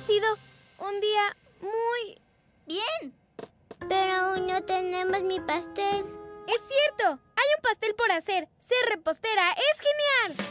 sido un día muy... bien. Pero aún no tenemos mi pastel. ¡Es cierto! Hay un pastel por hacer. Ser repostera es genial.